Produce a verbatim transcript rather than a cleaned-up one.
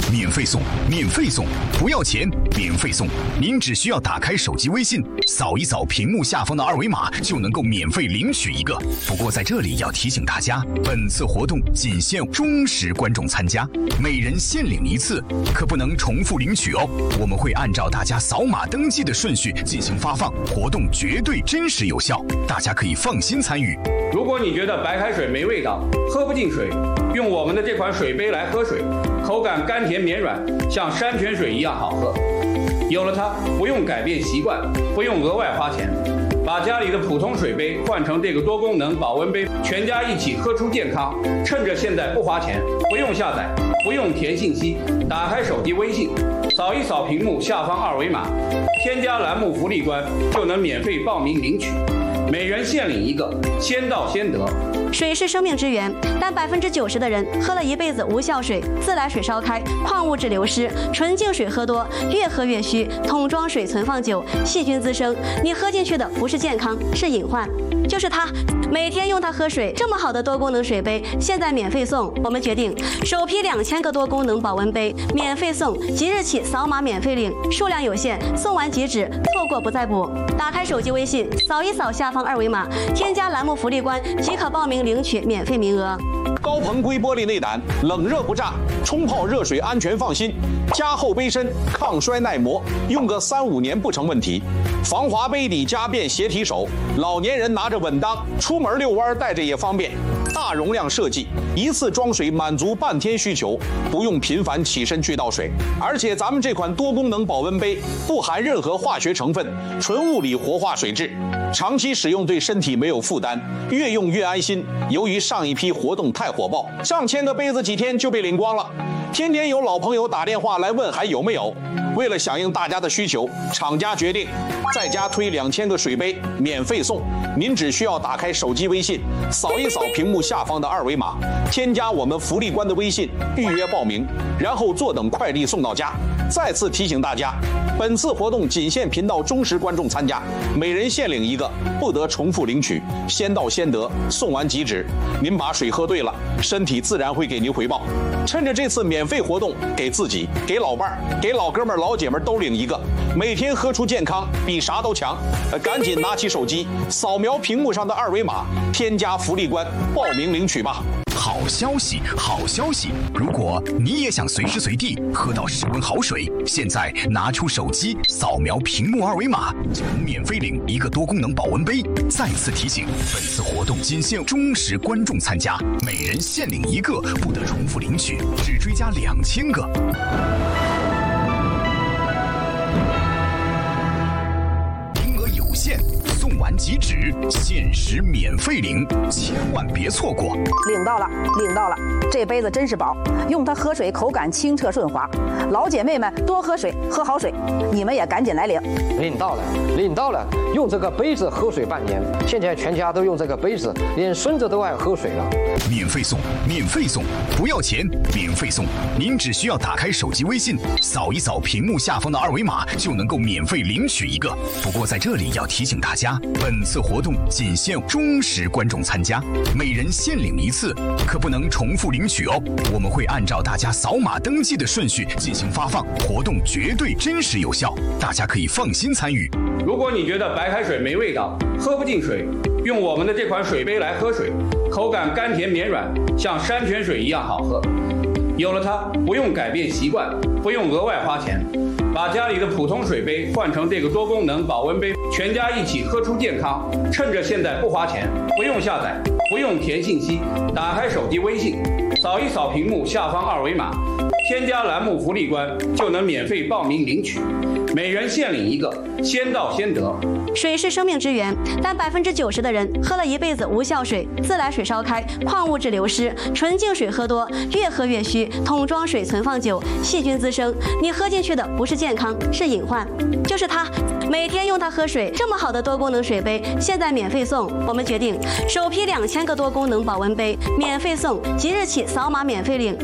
免费送，免费送，不要钱，免费送。您只需要打开手机微信，扫一扫屏幕下方的二维码，就能够免费领取一个。不过在这里要提醒大家，本次活动仅限忠实观众参加，每人限领一次，可不能重复领取哦。我们会按照大家扫码登记的顺序进行发放，活动绝对真实有效，大家可以放心参与。 如果你觉得白开水没味道，喝不进水，用我们的这款水杯来喝水，口感甘甜绵软，像山泉水一样好喝。有了它，不用改变习惯，不用额外花钱，把家里的普通水杯换成这个多功能保温杯，全家一起喝出健康。趁着现在不花钱，不用下载，不用填信息，打开手机微信，扫一扫屏幕下方二维码，添加栏目福利官，就能免费报名领取。每人限领一个，先到先得。 水是生命之源，但百分之九十的人喝了一辈子无效水，自来水烧开，矿物质流失，纯净水喝多，越喝越虚，桶装水存放久，细菌滋生。你喝进去的不是健康，是隐患。就是它，每天用它喝水，这么好的多功能水杯，现在免费送。我们决定首批两千个多功能保温杯免费送，即日起扫码免费领，数量有限，送完即止，错过不再补。打开手机微信，扫一扫下方二维码，添加栏目福利官即可报名领取免费名额。 高硼硅玻璃内胆，冷热不炸，冲泡热水安全放心，加厚杯身，抗摔耐磨，用个三五年不成问题。防滑杯底加便携提手，老年人拿着稳当，出门遛弯带着也方便。大容量设计，一次装水满足半天需求，不用频繁起身去倒水。而且咱们这款多功能保温杯不含任何化学成分，纯物理活化水质，长期使用对身体没有负担，越用越安心。由于上一批活动太火爆，上千个杯子几天就被领光了，天天有老朋友打电话来问还有没有。为了响应大家的需求，厂家决定再加推两千个水杯免费送。您只需要打开手机微信，扫一扫屏幕下方的二维码，添加我们福利官的微信预约报名，然后坐等快递送到家。再次提醒大家，本次活动仅限频道忠实观众参加，每人限领一个，不得重复领取，先到先得，送完即止。您把水喝对了，身体自然会给您回报。趁着这次免费活动，给自己、给老伴儿、给老哥们儿、老姐们儿都领一个，每天喝出健康，比啥都强。呃，赶紧拿起手机，扫描屏幕上的二维码，添加福利官，报名领取吧。 好消息，好消息！如果你也想随时随地喝到室温好水，现在拿出手机扫描屏幕二维码，就能免费领一个多功能保温杯。再次提醒，本次活动仅限忠实观众参加，每人限领一个，不得重复领取，只追加两千个。名额有限，送完即止，限时免费领，千万别错过。 领到了，领到了，这杯子真是宝，用它喝水口感清澈顺滑。老姐妹们多喝水，喝好水，你们也赶紧来领。 领到了，领到了，用这个杯子喝水半年，现在全家都用这个杯子，连孙子都爱喝水了。 免费送，免费送，不要钱，免费送。您只需要打开手机微信，扫一扫屏幕下方的二维码，就能够免费领取一个。不过在这里要提醒大家，本次活动仅限忠实观众参加，每人限领一次，可不能重复领取哦。我们会按照大家扫码登记的顺序进行发放，活动绝对真实有效，大家可以放心参与。 如果你觉得白开水没味道，喝不进水，用我们的这款水杯来喝水，口感甘甜绵软，像山泉水一样好喝。有了它，不用改变习惯，不用额外花钱，把家里的普通水杯换成这个多功能保温杯，全家一起喝出健康。趁着现在不花钱，不用下载，不用填信息，打开手机微信，扫一扫屏幕下方二维码，添加栏目福利官，就能免费报名领取。每人限领一个，先到先得。 水是生命之源，但百分之九十的人喝了一辈子无效水，自来水烧开，矿物质流失，纯净水喝多，越喝越虚，桶装水存放久，细菌滋生。你喝进去的不是健康，是隐患。就是它，每天用它喝水，这么好的多功能水杯，现在免费送。我们决定首批两千个多功能保温杯免费送，即日起扫码免费领。